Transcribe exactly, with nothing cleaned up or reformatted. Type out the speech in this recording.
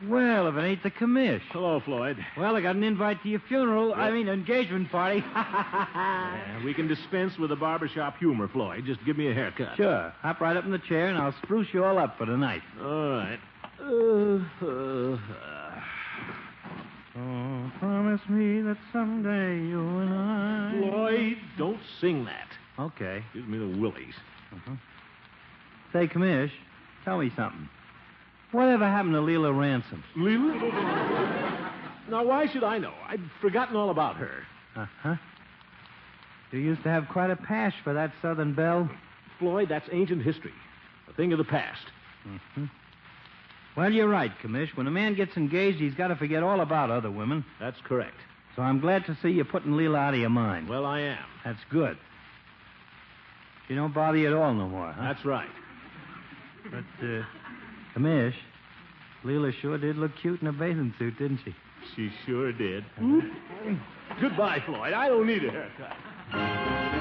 Well, if it ain't the commish. Hello, Floyd. Well, I got an invite to your funeral. Yep. I mean, engagement party. Yeah, we can dispense with the barbershop humor, Floyd. Just give me a haircut. Sure. Hop right up in the chair, and I'll spruce you all up for the night. All right. Uh, uh, uh. Oh, promise me that someday you and I... Floyd, don't sing that. Okay. Gives me the willies. Uh-huh. Say, commish, tell me something. Whatever happened to Leela Ransom? Leela? Now, why should I know? I'd forgotten all about her. Uh-huh. You used to have quite a pash for that Southern belle. Floyd, that's ancient history. A thing of the past. Mm-hmm. Well, you're right, commish. When a man gets engaged, he's got to forget all about other women. That's correct. So I'm glad to see you putting Leela out of your mind. Well, I am. That's good. She don't bother you at all no more, huh? That's right. But, uh, commish, Leela sure did look cute in a bathing suit, didn't she? She sure did. Mm-hmm. Goodbye, Floyd. I don't need a haircut.